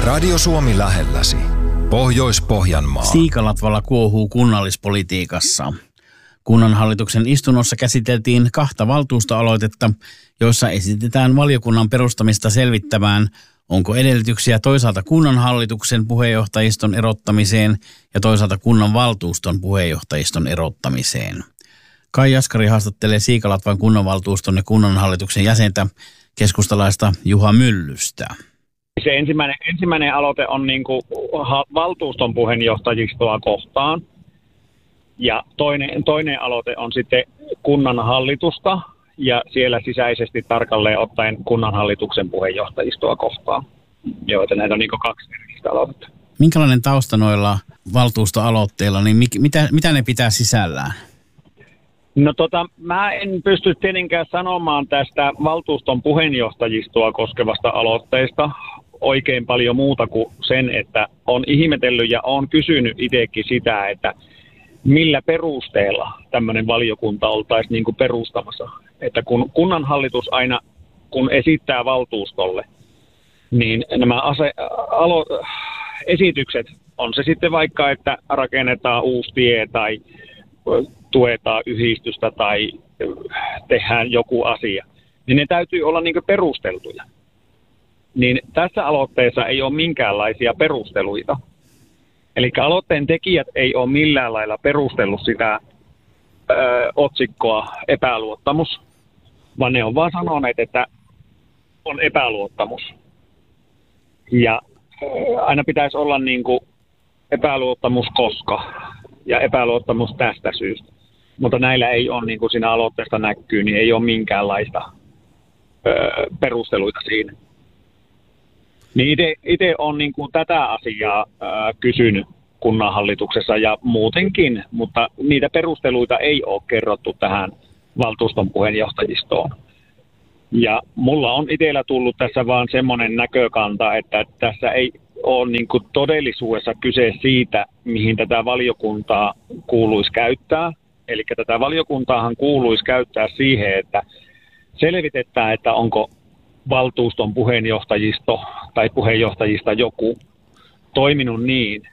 Radio Suomi lähelläsi. Pohjois-Pohjanmaa. Siikalatvala kuohuu kunnallispolitiikassa. Kunnanhallituksen istunnossa käsiteltiin 2 valtuustoaloitetta, joissa esitetään valiokunnan perustamista selvittämään, onko edellytyksiä toisaalta kunnanhallituksen puheenjohtajiston erottamiseen ja toisaalta kunnan valtuuston puheenjohtajiston erottamiseen. Kai Jaskari haastattelee Siikalatvan kunnanvaltuuston ja kunnanhallituksen jäsentä, keskustalaista Juha Myllystä. Se ensimmäinen aloite on niin kuin valtuuston puheenjohtajistoa kohtaan. Ja toinen aloite on sitten kunnanhallitusta ja siellä sisäisesti tarkalleen ottaen kunnanhallituksen puheenjohtajistoa kohtaan. Joita näitä on niin kuin 2 erillistä aloitetta. Minkälainen tausta noilla valtuustoaloitteilla, niin mitä ne pitää sisällään? No mä en pysty tietenkään sanomaan tästä valtuuston puheenjohtajistoa koskevasta aloitteesta oikein paljon muuta kuin sen, että on ihmetellyt ja on kysynyt itsekin sitä, että millä perusteella tämmöinen valiokunta oltaisiin niin kuin perustamassa. Että kun kunnanhallitus aina, kun esittää valtuustolle, niin nämä esitykset, on se sitten vaikka, että rakennetaan uusi tie tai tuetaan yhdistystä tai tehdään joku asia, niin ne täytyy olla niin kuin perusteltuja. Niin tässä aloitteessa ei ole minkäänlaisia perusteluita. Eli aloitteen tekijät ei ole millään lailla perustellut sitä otsikkoa epäluottamus, vaan ne on vaan sanoneet, että on epäluottamus. Ja aina pitäisi olla niin kuin epäluottamus koska ja epäluottamus tästä syystä. Mutta näillä ei ole, niin kuin siinä aloitteesta näkyy, niin ei ole minkäänlaista perusteluita siinä. Niin itse olen niin kuin tätä asiaa kysynyt kunnanhallituksessa ja muutenkin, mutta niitä perusteluita ei ole kerrottu tähän valtuuston puheenjohtajistoon. Ja mulla on itsellä tullut tässä vaan semmoinen näkökanta, että tässä ei ole niin kuin todellisuudessa kyse siitä, mihin tätä valiokuntaa kuuluisi käyttää. Eli tätä valiokuntaahan kuuluisi käyttää siihen, että selvitetään, että onko valtuuston puheenjohtajisto tai puheenjohtajista joku toiminut niin,